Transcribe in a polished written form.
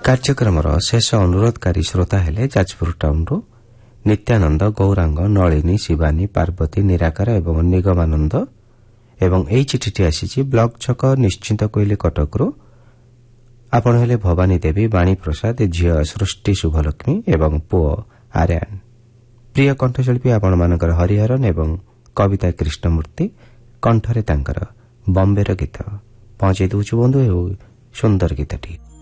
କାର୍ଯ୍ୟକ୍ରମର ଶେଷ ଅନୁରୋଧକାରୀ ଶ୍ରୋତା ହେଲେ ଯାଜପୁର ଟାଉନରୁ ନିତ୍ୟାନନ୍ଦ, ଗୌରାଙ୍ଗ, ନଳିନୀ, ଶିବାନୀ, ପାର୍ବତୀ, ନିରାକାର ଏବଂ ନିଗମାନନ୍ଦ। ଏବଂ ଏହି ଚିଠିଟି ଆସିଛି ବ୍ଲକ ଛକ ନିଶ୍ଚିନ୍ତ କୋଇଲି କଟକରୁ। ଆପଣ ହେଲେ ଭବାନୀ ଦେବୀ, ବାଣୀ ପ୍ରସାଦ, ଝିଅ ସୃଷ୍ଟି ଶୁଭଲକ୍ଷ୍ମୀ ଏବଂ ପୁଅ ଆର୍ୟାନ। ପ୍ରିୟ କଣ୍ଠଶିଳ୍ପୀ ଆପଣମାନଙ୍କର ହରିହରନ ଏବଂ କବିତା କୃଷ୍ଣମୂର୍ତ୍ତି କଣ୍ଠରେ ତାଙ୍କର ବମ୍ବେର ଗୀତ ପହଞ୍ଚାଇ ଦେଉଛୁ ବନ୍ଧୁ। ସୁନ୍ଦର ଗୀତଟି।